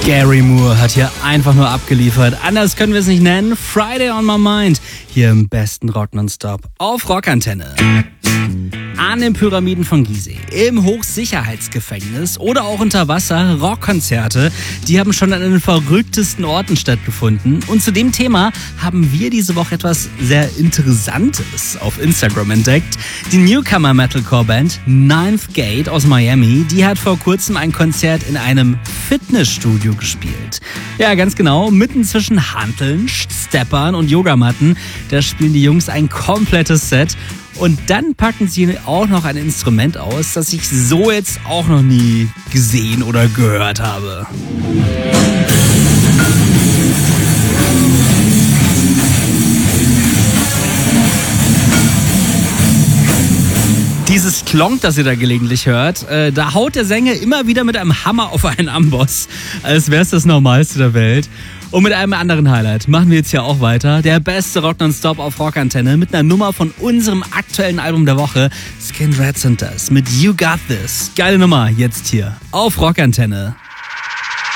Gary Moore hat hier einfach nur abgeliefert. Anders können wir es nicht nennen. Friday on my mind. Hier im besten Rock nonstop auf Rockantenne. An den Pyramiden von Gizeh, im Hochsicherheitsgefängnis oder auch unter Wasser, Rockkonzerte, die haben schon an den verrücktesten Orten stattgefunden. Und zu dem Thema haben wir diese Woche etwas sehr Interessantes auf Instagram entdeckt. Die Newcomer-Metalcore-Band Ninth Gate aus Miami, die hat vor kurzem ein Konzert in einem Fitnessstudio gespielt. Ja, ganz genau, mitten zwischen Hanteln, Steppern und Yogamatten, da spielen die Jungs ein komplettes Set. Und dann packen sie auch noch ein Instrument aus, das ich so jetzt auch noch nie gesehen oder gehört habe. Dieses Klonk, das ihr da gelegentlich hört, da haut der Sänger immer wieder mit einem Hammer auf einen Amboss, als wäre es das Normalste der Welt. Und mit einem anderen Highlight machen wir jetzt hier auch weiter. Der beste Rock nonstop auf Rockantenne mit einer Nummer von unserem aktuellen Album der Woche, Skin Red sind das, mit You Got This. Geile Nummer jetzt hier auf Rockantenne.